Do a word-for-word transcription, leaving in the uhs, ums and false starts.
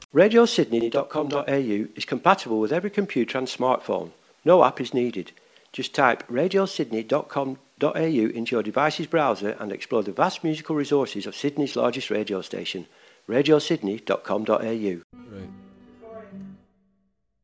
radio sydney dot com dot a u is compatible with every computer and smartphone. No app is needed. Just type radio sydney dot com dot a u into your device's browser and explore the vast musical resources of Sydney's largest radio station, radio sydney dot com dot a u.